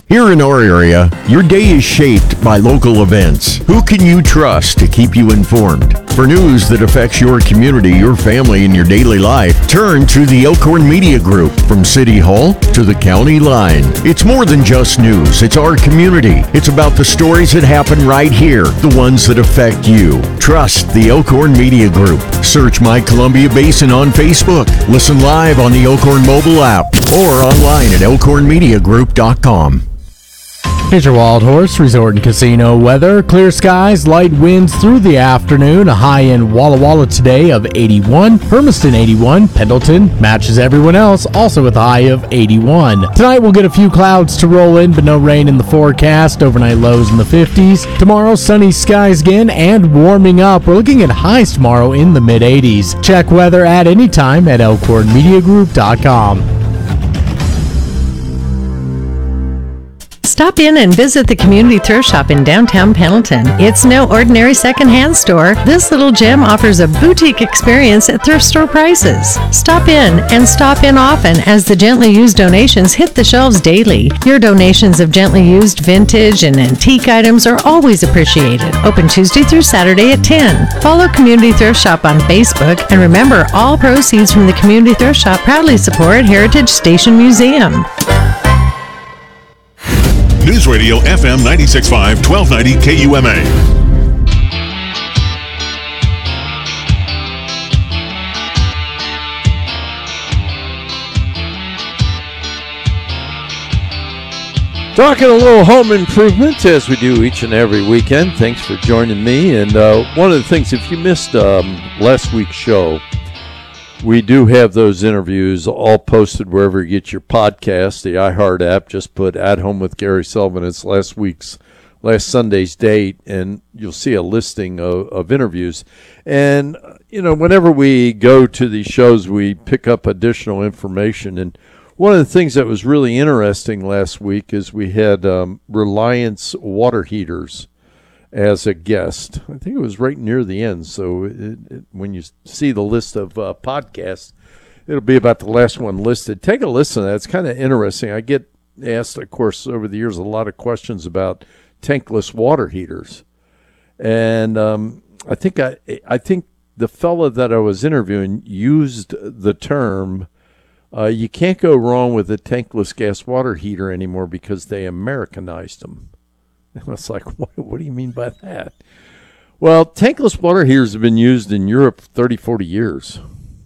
Here in our area, your day is shaped by local events. Who can you trust to keep you informed? For news that affects your community, your family, and your daily life, turn to the Elkhorn Media Group. From City Hall to the county line. It's more than just news. It's our community. It's about the stories that happen right here, the ones that affect you. Trust the Elkhorn Media Group. Search My Columbia Basin on Facebook. Listen live on the Elkhorn mobile app or online at elkhornmediagroup.com. Here's your Wild Horse Resort and Casino weather. Clear skies, light winds through the afternoon. A high in Walla Walla today of 81. Hermiston 81. Pendleton matches everyone else, also with a high of 81. Tonight we'll get a few clouds to roll in, but no rain in the forecast. Overnight lows in the 50s. Tomorrow, sunny skies again and warming up. We're looking at highs tomorrow in the mid-80s. Check weather at any time at elkhornmediagroup.com. Stop in and visit the Community Thrift Shop in downtown Pendleton. It's no ordinary secondhand store. This little gem offers a boutique experience at thrift store prices. Stop in and stop in often as the gently used donations hit the shelves daily. Your donations of gently used vintage and antique items are always appreciated. Open Tuesday through Saturday at 10. Follow Community Thrift Shop on Facebook, and remember, all proceeds from the Community Thrift Shop proudly support Heritage Station Museum. News Radio FM 96.5, 1290 KUMA. Talking a little home improvement as we do each and every weekend. Thanks for joining me. And one of the things, if you missed last week's show, we do have those interviews all posted wherever you get your podcast. The iHeart app, just put At Home with Gary Sullivan. It's last Sunday's date, and you'll see a listing of interviews. And, you know, whenever we go to these shows, we pick up additional information. And one of the things that was really interesting last week is we had Reliance water heaters as a guest. I think it was right near the end, so when you see the list of podcasts, it'll be about the last one listed. Take a listen to that. It's kind of interesting. I get asked, of course, over the years, a lot of questions about tankless water heaters. And I think the fella that I was interviewing used the term, you can't go wrong with a tankless gas water heater anymore because they Americanized them. I was like, what do you mean by that? Well, tankless water heaters have been used in Europe 30, 40 years.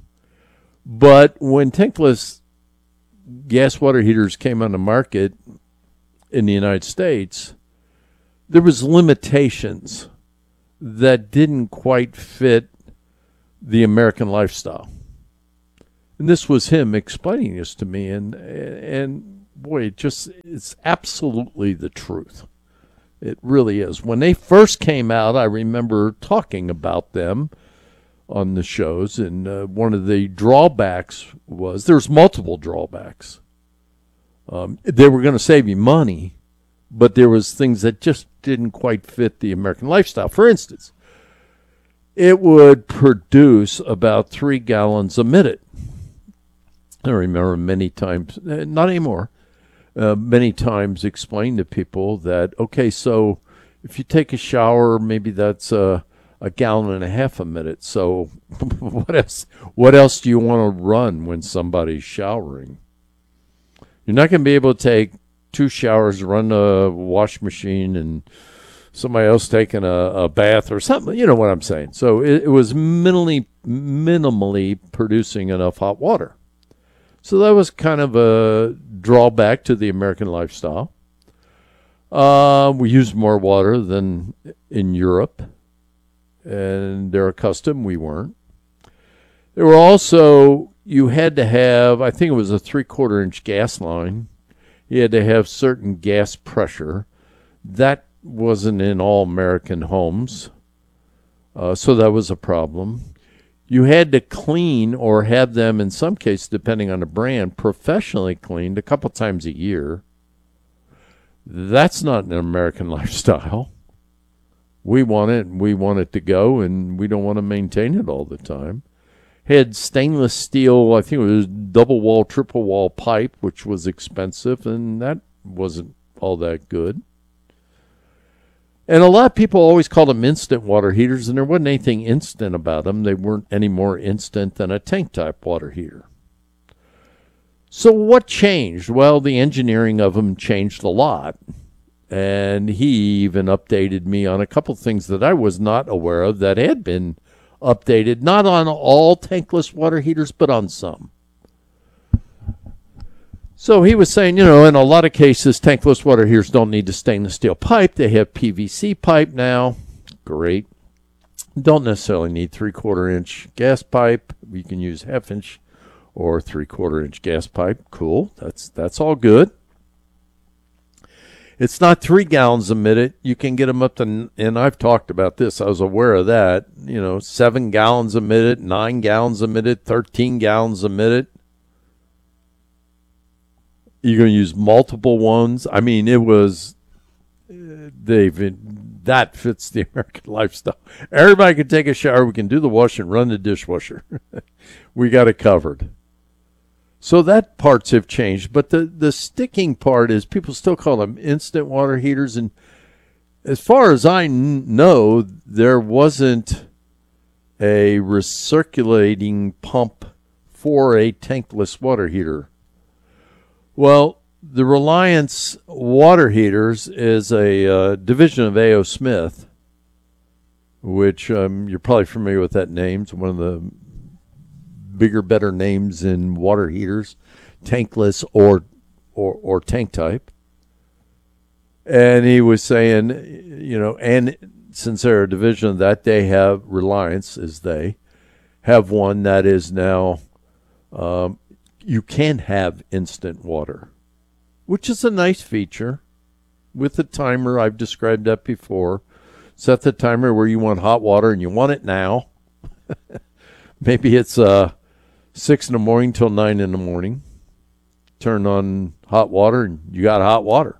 But when tankless gas water heaters came on the market in the United States, there was limitations that didn't quite fit the American lifestyle. And this was him explaining this to me. And boy, it's absolutely the truth. It really is. When they first came out, I remember talking about them on the shows, and one of the drawbacks was there's multiple drawbacks. They were going to save you money, but there was things that just didn't quite fit the American lifestyle. For instance, it would produce about 3 gallons a minute. I remember many times, not anymore, many times explain to people that, okay, so if you take a shower, maybe that's a gallon and a half a minute. So what else do you want to run when somebody's showering? You're not going to be able to take 2 showers, run a wash machine, and somebody else taking a bath or something. You know what I'm saying? So it was minimally producing enough hot water. So that was kind of a drawback to the American lifestyle. We used more water than in Europe, and they're accustomed. We weren't. There were also, you had to have, I think it was a 3/4 inch gas line. You had to have certain gas pressure. That wasn't in all American homes, so that was a problem. You had to clean or have them, in some cases, depending on the brand, professionally cleaned a couple times a year. That's not an American lifestyle. We want it, and we want it to go, and we don't want to maintain it all the time. Had stainless steel, I think it was double wall, triple wall pipe, which was expensive, and that wasn't all that good. And a lot of people always called them instant water heaters, and there wasn't anything instant about them. They weren't any more instant than a tank-type water heater. So what changed? Well, the engineering of them changed a lot. And he even updated me on a couple things that I was not aware of that had been updated, not on all tankless water heaters, but on some. So he was saying, in a lot of cases, tankless water heaters don't need a stainless steel pipe. They have PVC pipe now. Great. Don't necessarily need 3/4 inch gas pipe. You can use 1/2 inch or 3/4 inch gas pipe. Cool. That's all good. It's not 3 gallons a minute. You can get them up to, and I've talked about this. I was aware of that. 7 gallons a minute, 9 gallons a minute, 13 gallons a minute. You're going to use multiple ones. I mean, it was, that fits the American lifestyle. Everybody can take a shower. We can do the wash and run the dishwasher. We got it covered. So that parts have changed. But the sticking part is people still call them instant water heaters. And as far as I know, there wasn't a recirculating pump for a tankless water heater. Well, the Reliance Water Heaters is a division of A.O. Smith, which you're probably familiar with that name. It's one of the bigger, better names in water heaters, tankless or tank type. And he was saying, and since they're a division of that, they have Reliance, they have one that is now you can have instant water, which is a nice feature with the timer. I've described that before. Set the timer where you want hot water and you want it now. Maybe it's 6 in the morning till 9 in the morning. Turn on hot water and you got hot water.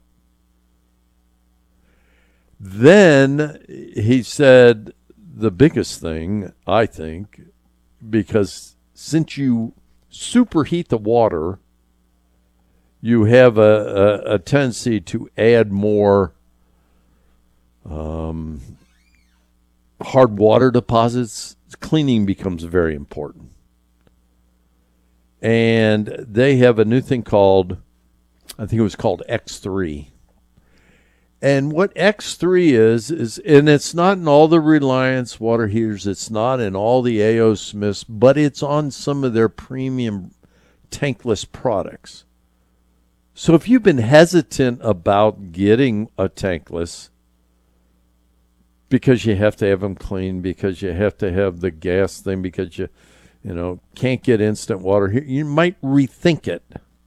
Then he said the biggest thing, I think, because since you superheat the water, you have a tendency to add more hard water deposits. Cleaning becomes very important. And they have a new thing called, I think it was called X3. And what X3 is, and it's not in all the Reliance water heaters, it's not in all the A.O. Smiths, but it's on some of their premium tankless products. So if you've been hesitant about getting a tankless because you have to have them clean, because you have to have the gas thing, because you can't get instant water here, you might rethink it.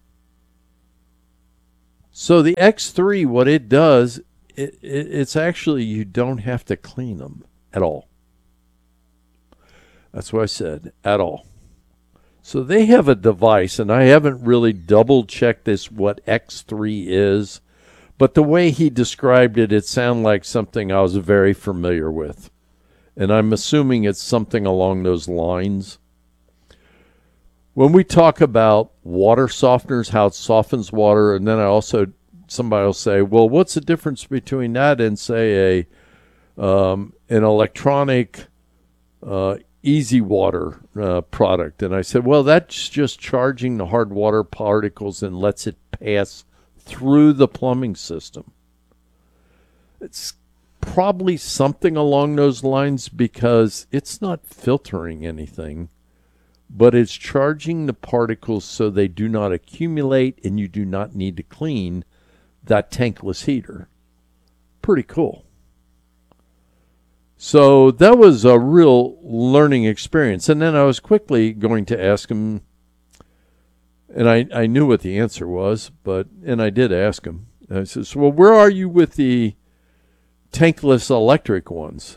So the X3, what it does, it's actually, you don't have to clean them at all. That's what I said, at all. So they have a device, and I haven't really double-checked this, what X3 is, but the way he described it, it sounded like something I was very familiar with. And I'm assuming it's something along those lines. When we talk about water softeners, how it softens water, and then somebody will say, well, what's the difference between that and, say, an electronic easy water product? And I said, well, that's just charging the hard water particles and lets it pass through the plumbing system. It's probably something along those lines, because it's not filtering anything, but it's charging the particles so they do not accumulate and you do not need to clean that tankless heater. Pretty cool. So that was a real learning experience. And then I was quickly going to ask him, and I knew what the answer was, and I did ask him. And I said, well, where are you with the tankless electric ones?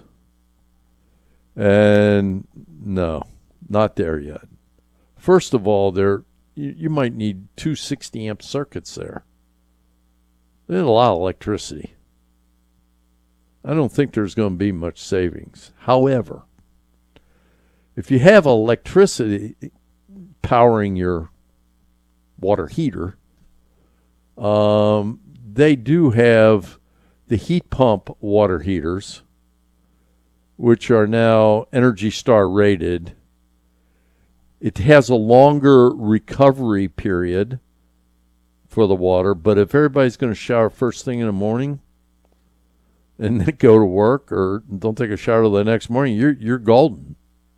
And no, not there yet. First of all, you might need 2 60-amp circuits there. There's a lot of electricity. I don't think there's going to be much savings. However, if you have electricity powering your water heater, they do have the heat pump water heaters, which are now Energy Star rated. It has a longer recovery period for the water, but if everybody's going to shower first thing in the morning and then go to work or don't take a shower till the next morning, you're golden.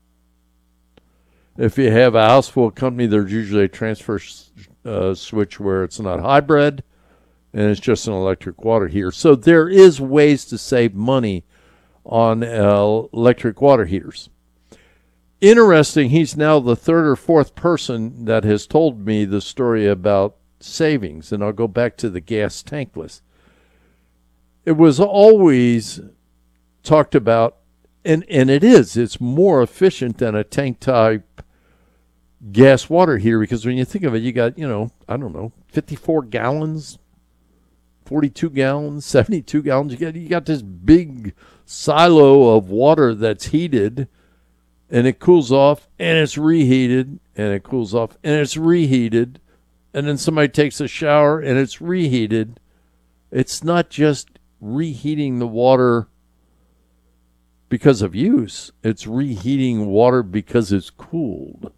If you have a house full of company, there's usually a transfer switch where it's not hybrid and it's just an electric water heater. So there is ways to save money on electric water heaters. Interesting, he's now the third or fourth person that has told me the story about savings, and I'll go back to the gas tankless. It was always talked about, and it's more efficient than a tank type gas water heater, because when you think of it, you got, 54 gallons, 42 gallons, 72 gallons. You got this big silo of water that's heated, and it cools off, and it's reheated, and it cools off, and it's reheated, and then somebody takes a shower, and it's reheated. It's not just reheating the water because of use. It's reheating water because it's cooled.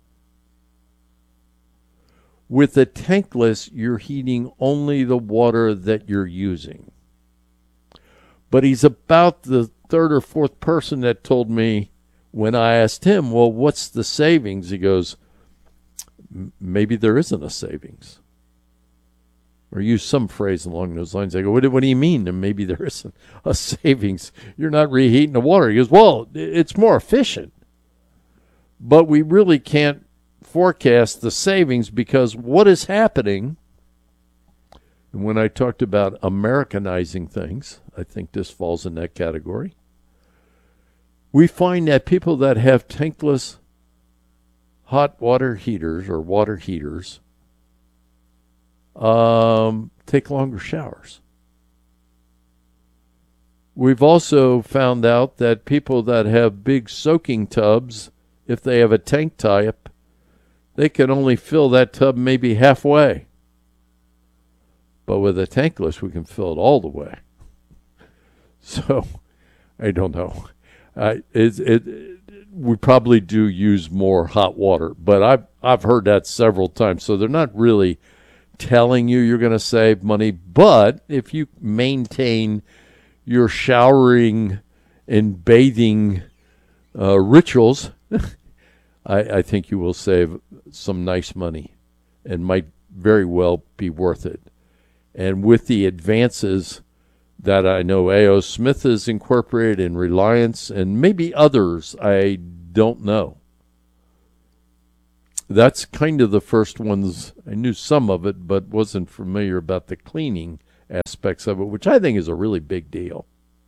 With a tankless, you're heating only the water that you're using. But he's about the third or fourth person that told me, when I asked him, well, what's the savings? He goes, maybe there isn't a savings. Or use some phrase along those lines. I go, what do you mean? And maybe there isn't a savings. You're not reheating the water. He goes, well, it's more efficient. But we really can't forecast the savings, because what is happening, and when I talked about Americanizing things, I think this falls in that category. We find that people that have tankless hot water heaters or water heaters take longer showers. We've also found out that people that have big soaking tubs, if they have a tank type, they can only fill that tub maybe halfway. But with a tankless, we can fill it all the way. So, I don't know. We probably do use more hot water, but I've heard that several times. So they're not really telling you you're going to save money, but if you maintain your showering and bathing rituals, I think you will save some nice money and might very well be worth it. And with the advances that I know A.O. Smith is incorporated in Reliance and maybe others, I don't know. That's kind of the first ones. I knew some of it, but wasn't familiar about the cleaning aspects of it, which I think is a really big deal.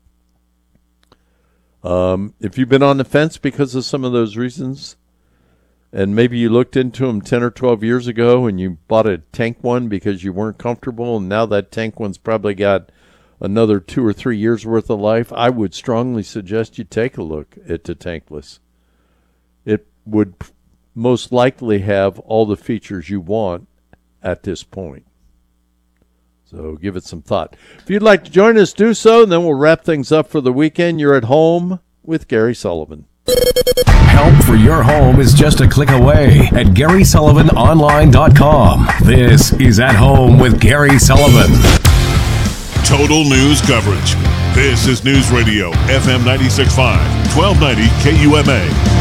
If you've been on the fence because of some of those reasons, and maybe you looked into them 10 or 12 years ago and you bought a tank one because you weren't comfortable, and now that tank one's probably got another 2 or 3 years worth of life, I would strongly suggest you take a look at the tankless. It would most likely have all the features you want at this point. So give it some thought. If you'd like to join us, do so, and then we'll wrap things up for the weekend. You're at home with Gary Sullivan. Help for your home is just a click away at GarySullivanOnline.com. This is At Home with Gary Sullivan. Total news coverage. This is News Radio, FM 96.5, 1290 KUMA.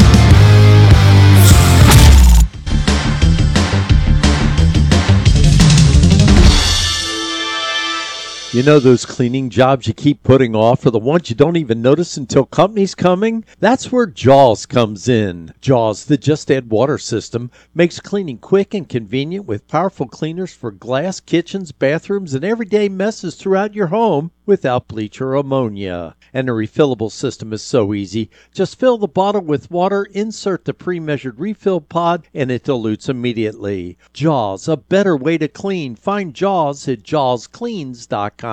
You know those cleaning jobs you keep putting off are the ones you don't even notice until company's coming? That's where Jaws comes in. Jaws, the Just Add Water system, makes cleaning quick and convenient with powerful cleaners for glass, kitchens, bathrooms, and everyday messes throughout your home without bleach or ammonia. And the refillable system is so easy. Just fill the bottle with water, insert the pre-measured refill pod, and it dilutes immediately. Jaws, a better way to clean. Find Jaws at jawscleans.com.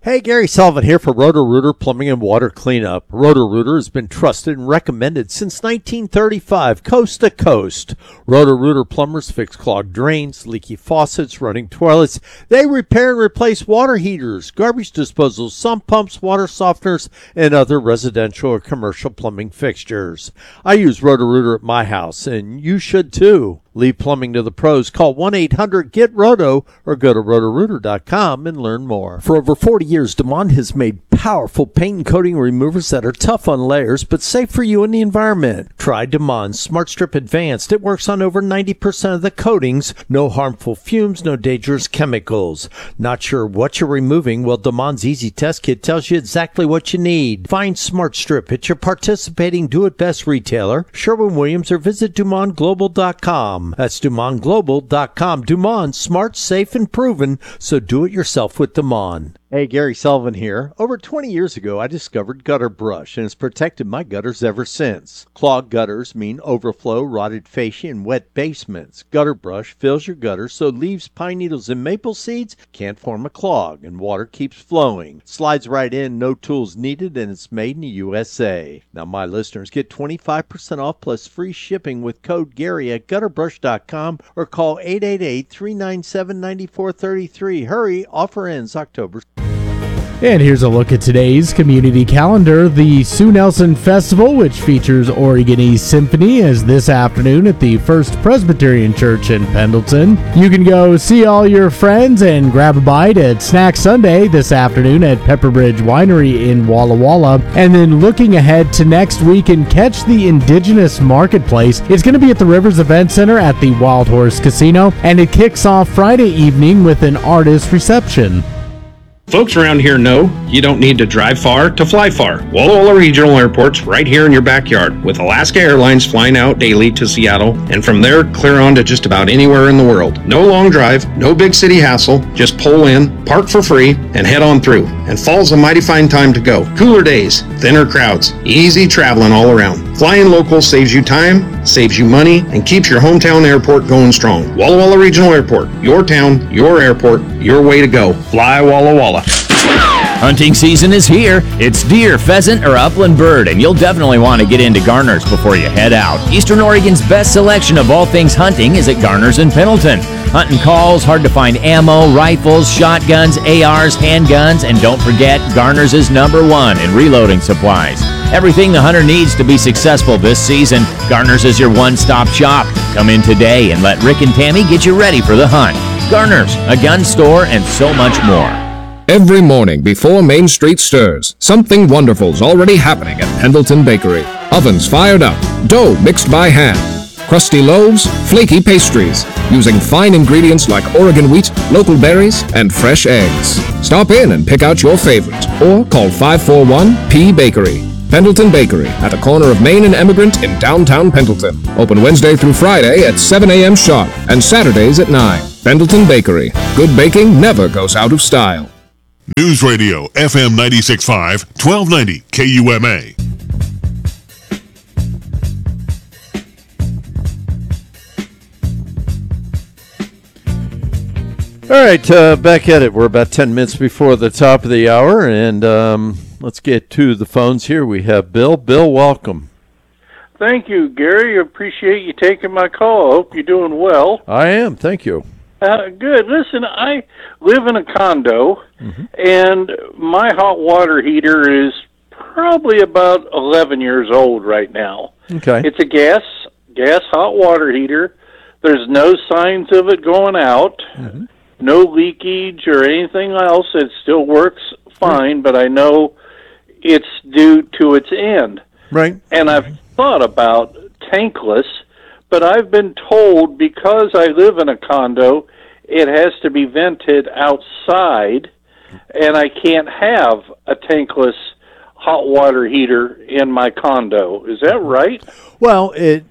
Hey, Gary Sullivan here for Roto-Rooter Plumbing and Water Cleanup. Roto-Rooter has been trusted and recommended since 1935, coast to coast. Roto-Rooter plumbers fix clogged drains, leaky faucets, running toilets. They repair and replace water heaters, garbage disposals, sump pumps, water softeners, and other residential or commercial plumbing fixtures. I use Roto-Rooter at my house, and you should too. Leave plumbing to the pros. Call 1-800-GET-ROTO or go to rotorooter.com and learn more. For over 40 years, DeMond has made powerful paint and coating removers that are tough on layers but safe for you and the environment. Try DeMond Smart Strip Advanced. It works on over 90% of the coatings. No harmful fumes, no dangerous chemicals. Not sure what you're removing? Well, DeMond's Easy Test Kit tells you exactly what you need. Find Smart Strip at your participating Do-It-Best retailer, Sherwin-Williams, or visit DuMondGlobal.com. That's DuMondGlobal.com. DuMond, smart, safe, and proven, so do it yourself with DuMond. Hey, Gary Sullivan here. Over 20 years ago, I discovered Gutter Brush, and it's protected my gutters ever since. Clogged gutters mean overflow, rotted fascia, and wet basements. Gutter Brush fills your gutters so leaves, pine needles, and maple seeds can't form a clog, and water keeps flowing. Slides right in, no tools needed, and it's made in the USA. Now, my listeners get 25% off plus free shipping with code GARY at gutterbrush.com or call 888-397-9433. Hurry, offer ends October. And here's a look at today's community calendar. The Sue Nelson Festival, which features Oregon East Symphony, is this afternoon at the First Presbyterian Church in Pendleton. You can go see all your friends and grab a bite at Snack Sunday this afternoon at Pepperbridge Winery in Walla Walla. And then looking ahead to next week and catch the Indigenous Marketplace. It's going to be at the Rivers Event Center at the Wild Horse Casino, and it kicks off Friday evening with an artist reception. Folks around here know you don't need to drive far to fly far. Walla Walla Regional Airport's right here in your backyard, with Alaska Airlines flying out daily to Seattle, and from there clear on to just about anywhere in the world. No long drive, no big city hassle, just pull in, park for free, and head on through. And fall's a mighty fine time to go. Cooler days, thinner crowds, easy traveling all around. Flying local saves you time, saves you money, and keeps your hometown airport going strong. Walla Walla Regional Airport, your town, your airport, your way to go. Fly Walla Walla. Hunting season is here. It's deer, pheasant, or upland bird, and you'll definitely want to get into Garner's before you head out. Eastern Oregon's best selection of all things hunting is at Garner's in Pendleton. Hunting calls, hard to find ammo, rifles, shotguns, ARs, handguns, and don't forget, Garner's is #1 in reloading supplies. Everything the hunter needs to be successful this season, Garner's is your one-stop shop. Come in today and let Rick and Tammy get you ready for the hunt. Garner's, a gun store, and so much more. Every morning before Main Street stirs, something wonderful's already happening at Pendleton Bakery. Ovens fired up, dough mixed by hand, crusty loaves, flaky pastries, using fine ingredients like Oregon wheat, local berries, and fresh eggs. Stop in and pick out your favorite, or call 541-P-Bakery. Pendleton Bakery, at the corner of Main and Emigrant in downtown Pendleton. Open Wednesday through Friday at 7 a.m. sharp and Saturdays at 9. Pendleton Bakery. Good baking never goes out of style. News Radio, FM 96.5, 1290 KUMA. All right, back at it. We're about 10 minutes before the top of the hour, and let's get to the phones here. We have Bill. Bill, welcome. Thank you, Gary. Appreciate you taking my call. Hope you're doing well. I am. Thank you. Good. Listen, I live in a condo, and my hot water heater is probably about 11 years old right now. Okay. It's a gas hot water heater. There's no signs of it going out, no leakage or anything else. It still works fine, but I know it's due to its end. Right. And I've thought about tankless, but I've been told because I live in a condo, it has to be vented outside, and I can't have a tankless hot water heater in my condo. Is that right? Well, it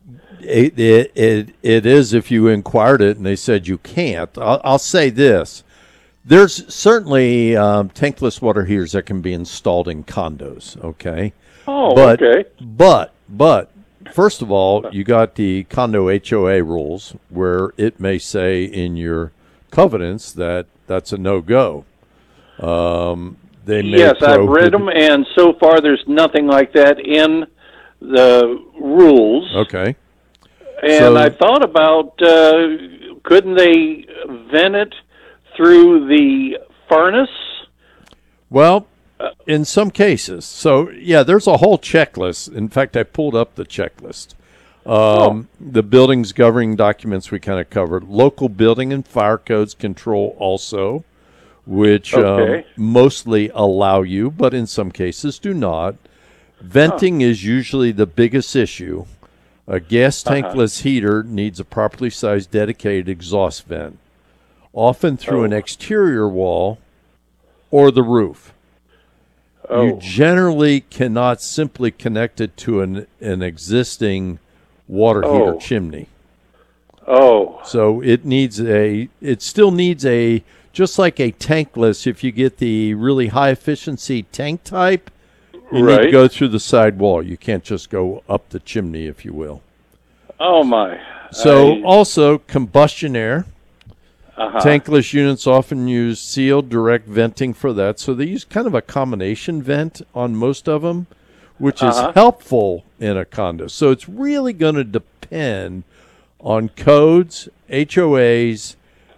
is if you inquired it and they said you can't. I'll say this. There's certainly tankless water heaters that can be installed in condos, okay? Oh, okay. But first of all, you got the condo HOA rules where it may say in your covenants that that's a no-go. They may Yes, I've read them, and so far there's nothing like that in the rules. Okay. And I thought about, couldn't they vent it through the furnace? Well, in some cases. So, yeah, there's a whole checklist. In fact, I pulled up the checklist. The buildings governing documents we kind of covered. Local building and fire codes control also, which mostly allow you, but in some cases do not. Venting is usually the biggest issue. A gas tankless heater needs a properly sized dedicated exhaust vent, often through an exterior wall or the roof. You generally cannot simply connect it to an existing water heater chimney. So it still needs just like a tankless, if you get the really high efficiency tank type, you need to go through the side wall. You can't just go up the chimney, if you will. Oh, my. So also combustion air. Tankless units often use sealed direct venting for that. So they use kind of a combination vent on most of them, which is helpful in a condo. So it's really going to depend on codes, HOAs,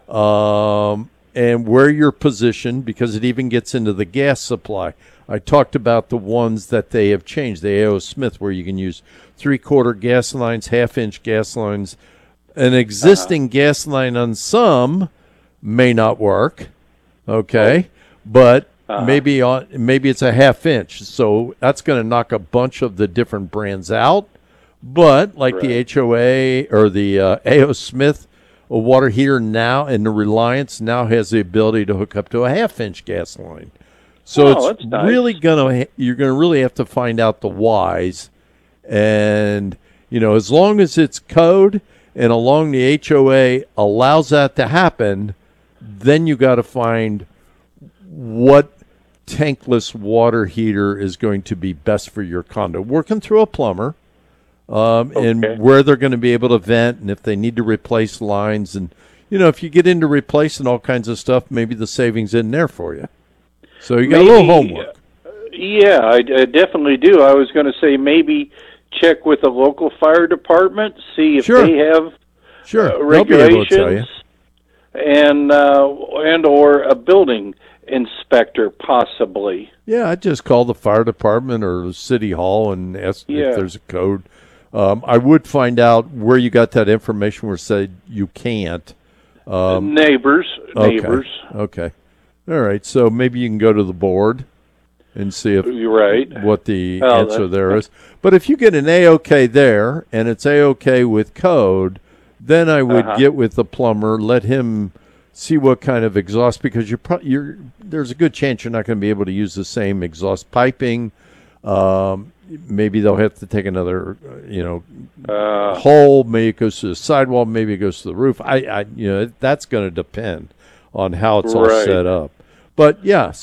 and where you're positioned, because it even gets into the gas supply. I talked about the ones that they have changed, the A.O. Smith, where you can use 3/4 gas lines, half-inch gas lines. An existing gas line on some may not work, but maybe it's a half-inch, so that's going to knock a bunch of the different brands out. But like the HOA or the A.O. Smith, a water heater now, and the Reliance now has the ability to hook up to a half-inch gas line. So it's really you're going to really have to find out the whys. And, as long as it's code and along the HOA allows that to happen, then you got to find what tankless water heater is going to be best for your condo. Working through a plumber, and where they're going to be able to vent, and if they need to replace lines. And, if you get into replacing all kinds of stuff, maybe the savings in there for you. So you got a little homework. Yeah, I definitely do. I was going to say maybe check with the local fire department, see if they have regulations, and or a building inspector possibly. Yeah, I'd just call the fire department or city hall and ask if there's a code. I would find out where you got that information where it said you can't. Neighbors. Okay. All right, so maybe you can go to the board and see if what the answer there is. But if you get an A-OK there and it's A-OK with code, then I would get with the plumber, let him see what kind of exhaust, because there's a good chance you're not going to be able to use the same exhaust piping. Maybe they'll have to take another, hole. Maybe it goes to the sidewall. Maybe it goes to the roof. That's going to depend on how it's all set up. But yeah,